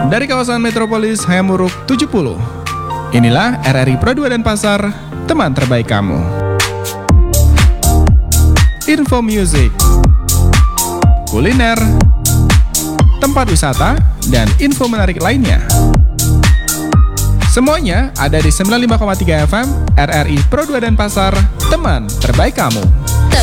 Dari kawasan metropolis Hayamuruk 70, inilah RRI Pro 2 Denpasar, teman terbaik kamu. Info music, kuliner, tempat wisata, dan info menarik lainnya. Semuanya ada di 95,3 FM RRI Pro 2 Denpasar, teman terbaik kamu.